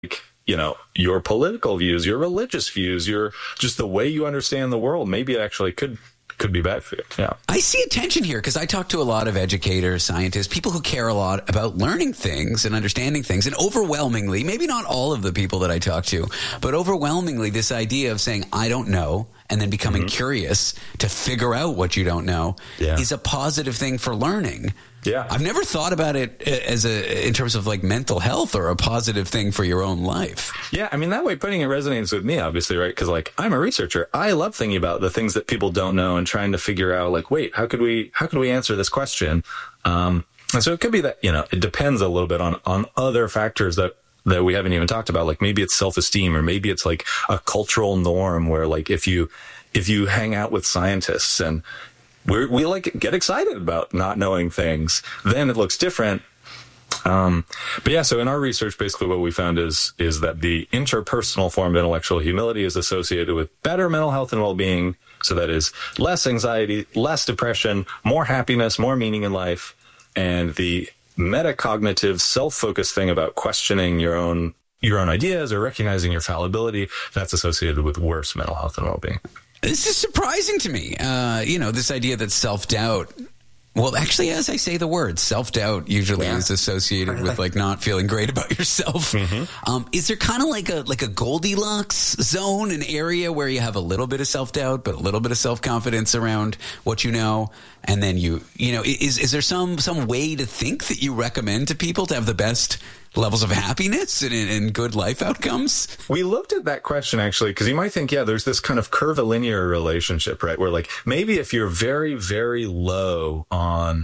your political views, your religious views, your just the way you understand the world. Maybe it actually could be bad for you. Yeah. I see a tension here because I talk to a lot of educators, scientists, people who care a lot about learning things and understanding things. And overwhelmingly, maybe not all of the people that I talk to, but overwhelmingly this idea of saying, I don't know, and then becoming curious to figure out what you don't know is a positive thing for learning. Yeah. I've never thought about it in terms of like mental health or a positive thing for your own life. Yeah. I mean, that way putting it resonates with me, obviously, right? Because I'm a researcher. I love thinking about the things that people don't know and trying to figure out wait, how could we answer this question? And so it could be that, it depends a little bit on other factors that we haven't even talked about. Like maybe it's self-esteem, or maybe it's like a cultural norm where like if you hang out with scientists and we like get excited about not knowing things, then it looks different. But yeah, so in our research, basically what we found is that the interpersonal form of intellectual humility is associated with better mental health and well-being. So that is less anxiety, less depression, more happiness, more meaning in life. And the metacognitive self-focused thing about questioning your own ideas or recognizing your fallibility, that's associated with worse mental health and well-being. This is surprising to me. This idea that self-doubt, well, actually, as I say the word, self-doubt usually is associated with like not feeling great about yourself. Is there kind of like a Goldilocks zone, an area where you have a little bit of self-doubt, but a little bit of self-confidence around what you know? And then is there some way to think that you recommend to people to have the best levels of happiness and good life outcomes? We looked at that question actually, because you might think, there's this kind of curvilinear relationship, right? Where like maybe if you're very, very low on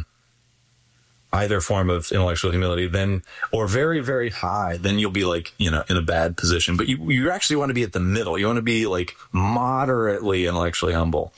either form of intellectual humility, then, or very, very high, then you'll be like, in a bad position. But you actually want to be at the middle. You want to be like moderately intellectually humble.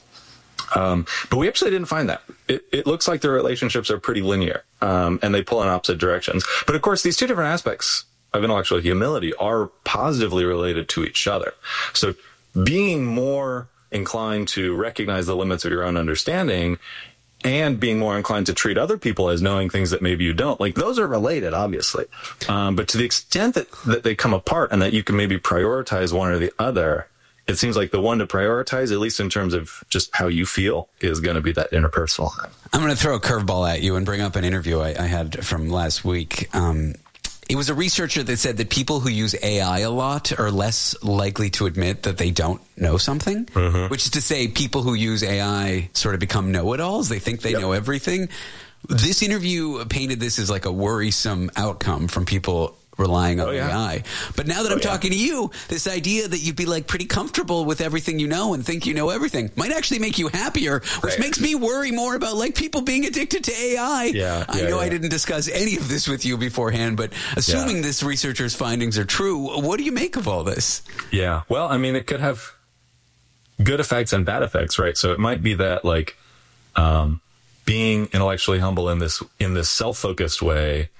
But we actually didn't find that. It looks like the relationships are pretty linear, and they pull in opposite directions. But of course, these two different aspects of intellectual humility are positively related to each other. So being more inclined to recognize the limits of your own understanding and being more inclined to treat other people as knowing things that maybe you don't, like those are related, obviously. But to the extent that they come apart and that you can maybe prioritize one or the other, it seems like the one to prioritize, at least in terms of just how you feel, is going to be that interpersonal. I'm going to throw a curveball at you and bring up an interview I had from last week. It was a researcher that said that people who use AI a lot are less likely to admit that they don't know something, which is to say people who use AI sort of become know-it-alls. They think they know everything. This interview painted this as like a worrisome outcome from people relying on AI. But now that I'm talking to you, this idea that you'd be like pretty comfortable with everything you know and think you know everything might actually make you happier, which makes me worry more about like people being addicted to AI. I know I didn't discuss any of this with you beforehand, but assuming this researcher's findings are true, what do you make of all this? Yeah. Well, I mean, it could have good effects and bad effects, right? So it might be that like being intellectually humble in this self-focused way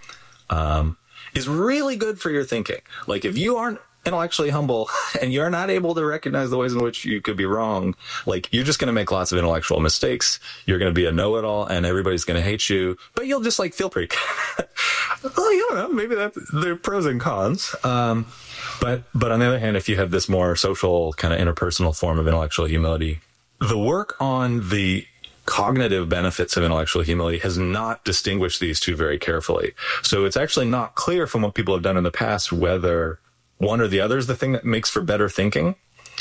is really good for your thinking. Like if you aren't intellectually humble and you're not able to recognize the ways in which you could be wrong, like you're just going to make lots of intellectual mistakes. You're going to be a know-it-all and everybody's going to hate you, but you'll just like feel pretty well, you don't know, maybe there are pros and cons. But on the other hand, if you have this more social kind of interpersonal form of intellectual humility, the work on the cognitive benefits of intellectual humility has not distinguished these two very carefully. So it's actually not clear from what people have done in the past whether one or the other is the thing that makes for better thinking.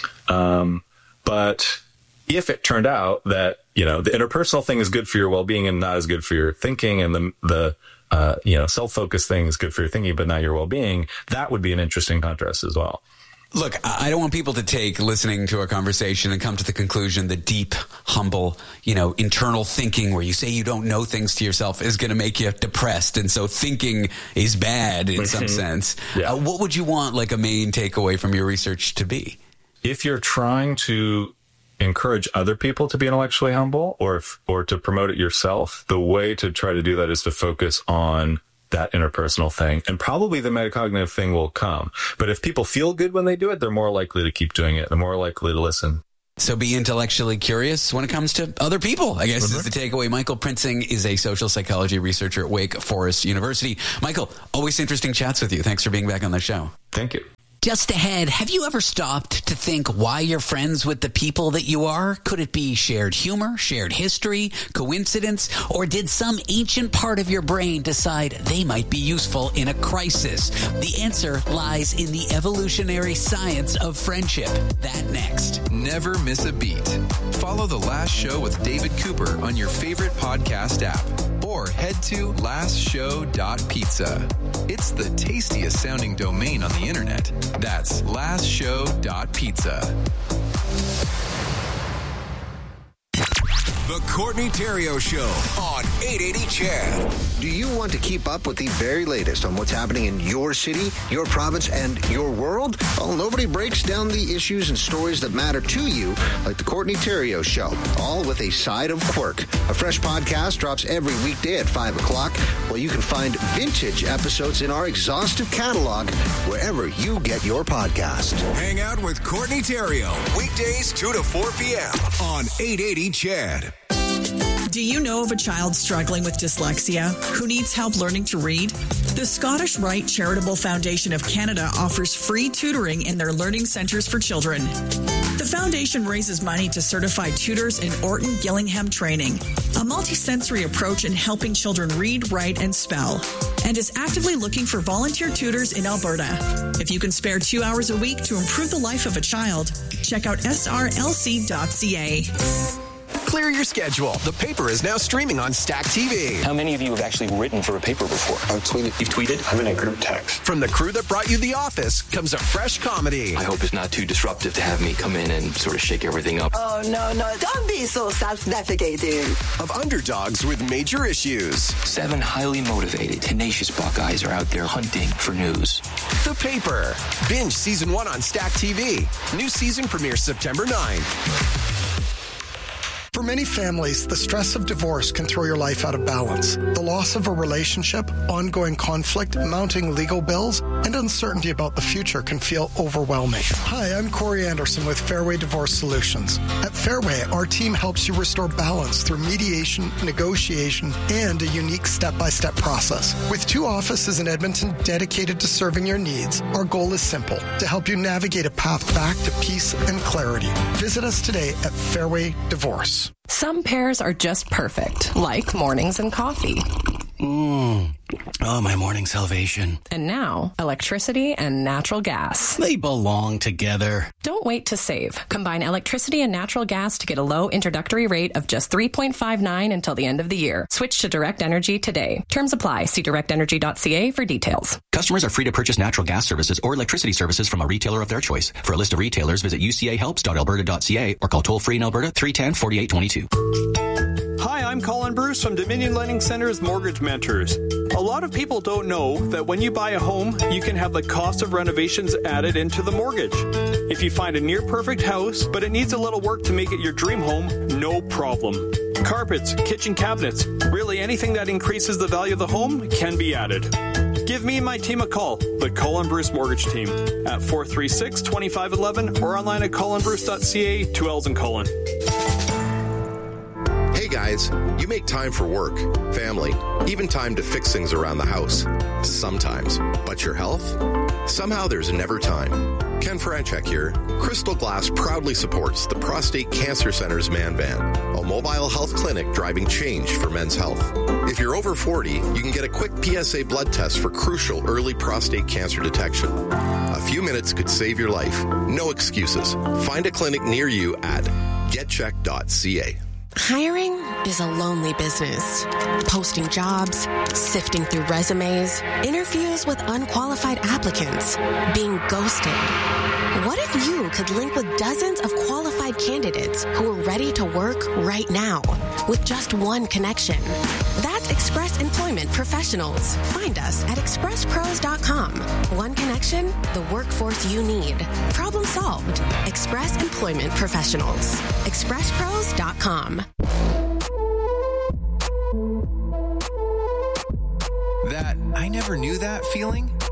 But if it turned out that, the interpersonal thing is good for your well-being and not as good for your thinking, and the self-focused thing is good for your thinking but not your well-being, that would be an interesting contrast as well. Look, I don't want people to take listening to our conversation and come to the conclusion that deep, humble, internal thinking where you say you don't know things to yourself is going to make you depressed. And so thinking is bad in some sense. What would you want like a main takeaway from your research to be? If you're trying to encourage other people to be intellectually humble or to promote it yourself, the way to try to do that is to focus on that interpersonal thing, and probably the metacognitive thing will come. But if people feel good when they do it, they're more likely to keep doing it. They're more likely to listen So be intellectually curious when it comes to other people, I guess is the takeaway. Michael Prinzing is a social psychology researcher at Wake Forest University. Michael, always interesting chats with you. Thanks for being back on the show. Thank you. Just ahead, have you ever stopped to think why you're friends with the people that you are? Could it be shared humor, shared history, coincidence, or did some ancient part of your brain decide they might be useful in a crisis? The answer lies in the evolutionary science of friendship. That next. Never miss a beat. Follow The Last Show with David Cooper on your favorite podcast app or head to lastshow.pizza. It's the tastiest sounding domain on the internet. That's lastshow.pizza. The Courtney Theriault Show on 880 CHAD. Do you want to keep up with the very latest on what's happening in your city, your province, and your world? Well, nobody breaks down the issues and stories that matter to you like The Courtney Theriault Show, all with a side of quirk. A fresh podcast drops every weekday at 5 o'clock, where you can find vintage episodes in our exhaustive catalog wherever you get your podcast. Hang out with Courtney Theriault, weekdays 2 to 4 p.m. on 880 CHAD. Do you know of a child struggling with dyslexia who needs help learning to read? The Scottish Rite Charitable Foundation of Canada offers free tutoring in their learning centres for children. The foundation raises money to certify tutors in Orton Gillingham training, a multisensory approach in helping children read, write, and spell, and is actively looking for volunteer tutors in Alberta. If you can spare 2 hours a week to improve the life of a child, check out srlc.ca. Clear your schedule. The Paper is now streaming on Stack TV. How many of you have actually written for a paper before? I've tweeted. You've tweeted? I'm in a group text. From the crew that brought you The Office comes a fresh comedy. I hope it's not too disruptive to have me come in and sort of shake everything up. Oh, no. Don't be so self-defecating. Of underdogs with major issues. 7 highly motivated, tenacious Buckeyes are out there hunting for news. The Paper. Binge Season 1 on Stack TV. New season premieres September 9. For many families, the stress of divorce can throw your life out of balance. The loss of a relationship, ongoing conflict, mounting legal bills, and uncertainty about the future can feel overwhelming. Hi, I'm Corey Anderson with Fairway Divorce Solutions. At Fairway, our team helps you restore balance through mediation, negotiation, and a unique step-by-step process. With 2 offices in Edmonton dedicated to serving your needs, our goal is simple: to help you navigate a path back to peace and clarity. Visit us today at Fairway Divorce. Some pairs are just perfect, like mornings and coffee. Oh, my morning salvation. And now, electricity and natural gas. They belong together. Don't wait to save. Combine electricity and natural gas to get a low introductory rate of just $3.59 until the end of the year. Switch to Direct Energy today. Terms apply. See directenergy.ca for details. Customers are free to purchase natural gas services or electricity services from a retailer of their choice. For a list of retailers, visit ucahelps.alberta.ca or call toll-free in Alberta 310-4822. Hi, I'm Colin Bruce from Dominion Lending Center's Mortgage Mentors. A lot of people don't know that when you buy a home, you can have the cost of renovations added into the mortgage. If you find a near-perfect house, but it needs a little work to make it your dream home, no problem. Carpets, kitchen cabinets, really anything that increases the value of the home can be added. Give me and my team a call, the Colin Bruce Mortgage Team, at 436-2511 or online at colinbruce.ca, 2 L's in Colin. Hey guys, you make time for work, family, even time to fix things around the house. Sometimes. But your health? Somehow there's never time. Ken Franchek here. Crystal Glass proudly supports the Prostate Cancer Center's Man Van, a mobile health clinic driving change for men's health. If you're over 40, you can get a quick PSA blood test for crucial early prostate cancer detection. A few minutes could save your life. No excuses. Find a clinic near you at getcheck.ca. Hiring is a lonely business. Posting jobs, sifting through resumes, interviews with unqualified applicants, being ghosted. What if you could link with dozens of qualified candidates who are ready to work right now with just one connection? That's Express Employment Professionals. Find us at expresspros.com. One connection, the workforce you need. Problem solved. Express Employment Professionals. expresspros.com. That I never knew that feeling?